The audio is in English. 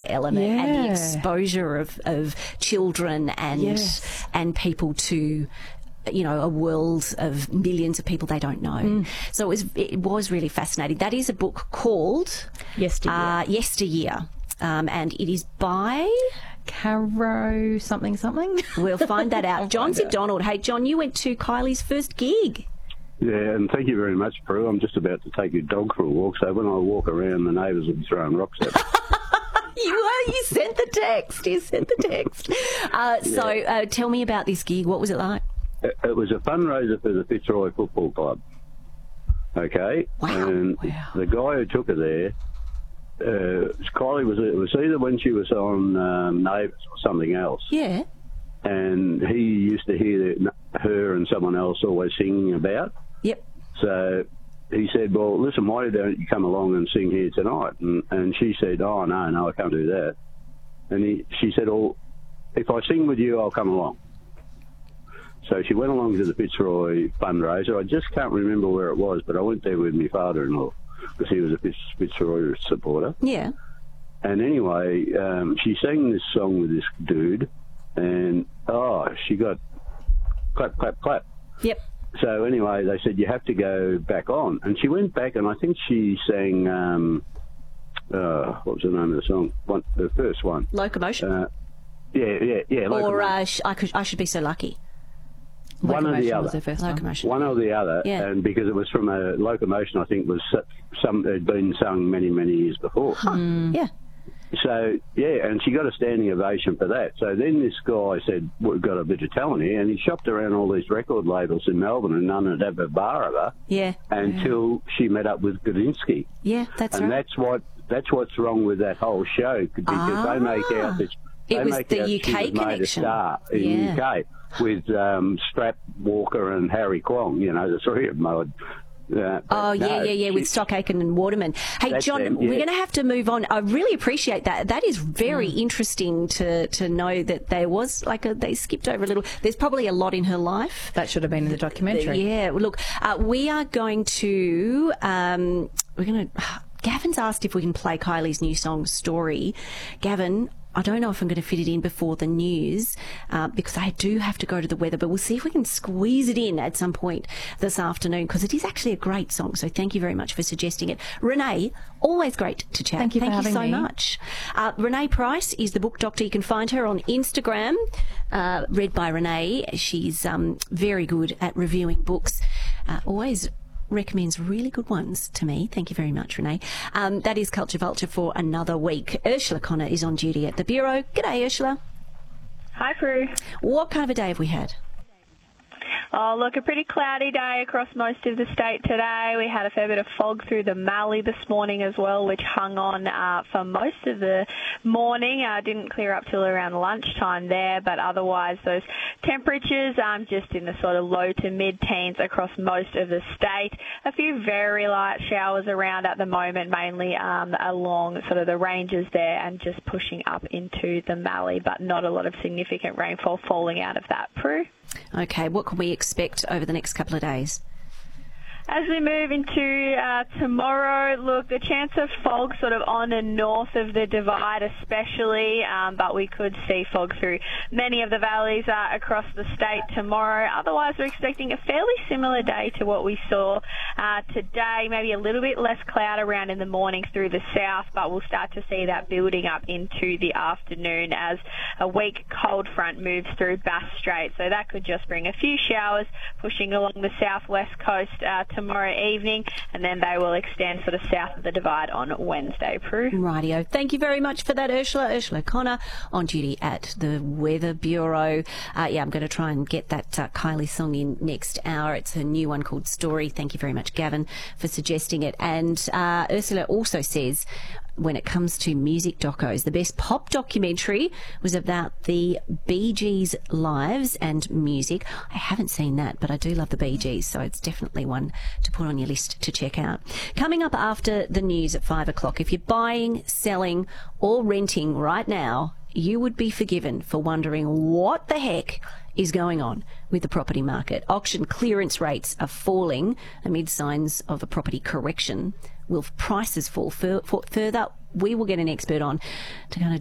element and the exposure of children and people to, you know, a world of millions of people they don't know. So it was really fascinating. That is a book called Yesteryear. And it is by Caro something. We'll find that out. John McDonald. Hey, John, you went to Kylie's first gig. Yeah, and thank you very much, Prue. I'm just about to take your dog for a walk, so when I walk around, the neighbours will be throwing rocks at me. You sent the text. So tell me about this gig. What was it like? It was a fundraiser for the Fitzroy Football Club. Okay? Wow. And the guy who took her there, Kylie it was either when she was on Neighbours or something else. Yeah. And he used to hear her and someone else always singing about. Yep. So he said, well, listen, why don't you come along and sing here tonight? And she said, oh, no, I can't do that. And she said, well, if I sing with you, I'll come along. So she went along to the Fitzroy fundraiser. I just can't remember where it was, but I went there with my father-in-law because he was a Fitzroy supporter. Yeah. And anyway, she sang this song with this dude, and, she got clap, clap, clap. Yep. So anyway, they said, you have to go back on. And she went back, and I think she sang, what was the name of the song? The first one. Locomotion? Yeah. Or I Should Be So Lucky. One or the other. Locomotion. One or the other. Yeah. And because it was from a Locomotion, I think had been sung many, many years before. Yeah. So, and she got a standing ovation for that. So then this guy said, we've got a bit of talent here, and he shopped around all these record labels in Melbourne, and none would have a bar of her. Yeah. Until she met up with Gudinski. Yeah, that's right. And that's what's wrong with that whole show, because they make out that it was the UK connection. Made a star in the UK with Strap, Walker, and Harry Kwong. You know, the three of them. With Stock Aitken and Waterman. Hey, John, we're going to have to move on. I really appreciate that. That is very interesting to know that there was they skipped over a little. There's probably a lot in her life. That should have been in the documentary. Yeah. Well, look, we are going to, Gavin's asked if we can play Kylie's new song, Story. Gavin, I don't know if I'm going to fit it in before the news because I do have to go to the weather, but we'll see if we can squeeze it in at some point this afternoon because it is actually a great song. So thank you very much for suggesting it. Renee, always great to chat. Thank you for having so me. much. Renee Price is the book doctor. You can find her on Instagram, read by Renee. She's very good at reviewing books. Always recommends really good ones to me. Thank you very much, Renee. That is Culture Vulture for another week. Ursula Connor is on duty at the Bureau. G'day, Ursula. Hi, Prue. What kind of a day have we had? Oh, look, a pretty cloudy day across most of the state today. We had a fair bit of fog through the Mallee this morning as well, which hung on for most of the morning. Didn't clear up till around lunchtime there, but otherwise those temperatures just in the sort of low to mid-teens across most of the state. A few very light showers around at the moment, mainly along sort of the ranges there and just pushing up into the Mallee, but not a lot of significant rainfall falling out of that, Prue. Okay, what can we expect over the next couple of days? As we move into tomorrow, look, the chance of fog sort of on and north of the divide especially, but we could see fog through many of the valleys across the state tomorrow. Otherwise, we're expecting a fairly similar day to what we saw today, maybe a little bit less cloud around in the morning through the south, but we'll start to see that building up into the afternoon as a weak cold front moves through Bass Strait. So that could just bring a few showers pushing along the southwest coast tomorrow evening, and then they will extend sort of south of the divide on Wednesday, Prue. Rightio. Thank you very much for that, Ursula. Ursula Connor on duty at the Weather Bureau. I'm going to try and get that Kylie song in next hour. It's her new one called Story. Thank you very much, Gavin, for suggesting it. And Ursula also says, when it comes to music docos, the best pop documentary was about the Bee Gees' lives and music. I haven't seen that, but I do love the Bee Gees, so it's definitely one to put on your list to check out. Coming up after the news at 5 o'clock, if you're buying, selling or renting right now, you would be forgiven for wondering what the heck is going on with the property market. Auction clearance rates are falling amid signs of a property correction. Will prices fall further? We will get an expert on to kind of